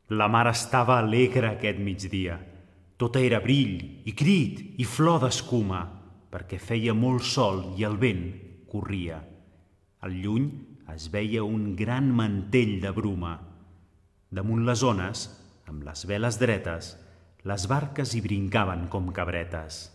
La mar estava alegre aquest migdia. Tota era brill i crit i flor d'escuma, perquè feia molt sol i el vent corria. Al lluny es veia un gran mantell de bruma. Damunt les ones, amb les veles dretes, les barques hi brincaven com cabretes.